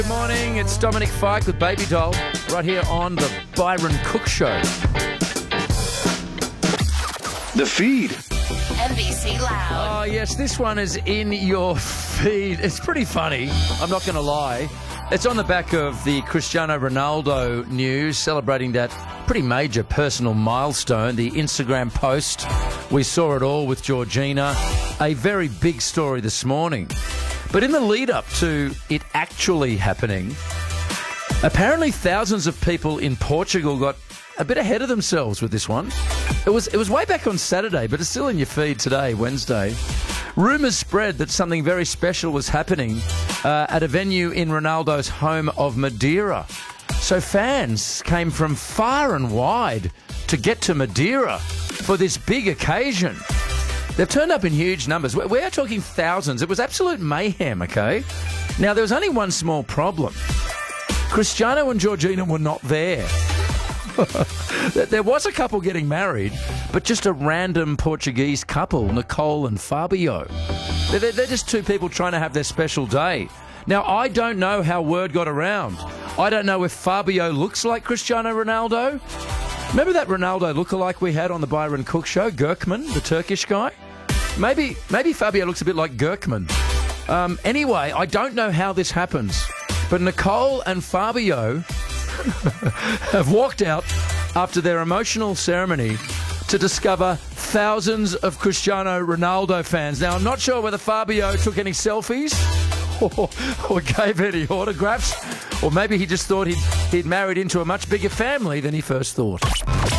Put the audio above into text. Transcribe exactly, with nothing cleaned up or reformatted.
Good morning, it's Dominic Fike with Baby Doll, right here on the Byron Cook Show. The feed. N B C Loud. Oh, yes, this one is in your feed. It's pretty funny, I'm not going to lie. It's on the back of the Cristiano Ronaldo news, celebrating that pretty major personal milestone, the Instagram post. We saw it all with Georgina. A very big story this morning. But in the lead-up to it actually happening, apparently thousands of people in Portugal got a bit ahead of themselves with this one. It was it was way back on Saturday, but it's still in your feed today, Wednesday. Rumours spread that something very special was happening uh, at a venue in Ronaldo's home of Madeira. So fans came from far and wide to get to Madeira for this big occasion. They've turned up in huge numbers. We're, we're talking thousands. It was absolute mayhem, okay? Now, there was only one small problem. Cristiano and Georgina were not there. There was a couple getting married, but just a random Portuguese couple, Nicole and Fabio. They're, they're just two people trying to have their special day. Now, I don't know how word got around. I don't know if Fabio looks like Cristiano Ronaldo. Remember that Ronaldo lookalike we had on the Byron Cook Show, Gurkman, the Turkish guy? Maybe maybe Fabio looks a bit like Gurkman. Um, anyway, I don't know how this happens, but Nicole and Fabio have walked out after their emotional ceremony to discover thousands of Cristiano Ronaldo fans. Now, I'm not sure whether Fabio took any selfies or, or gave any autographs, or maybe he just thought he'd, he'd married into a much bigger family than he first thought.